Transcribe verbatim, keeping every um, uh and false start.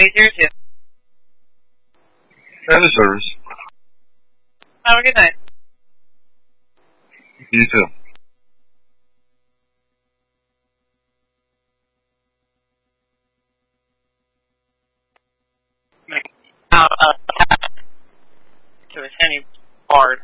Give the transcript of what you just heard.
eight zero two. At the service. Have a good night. You too. Out of to any part.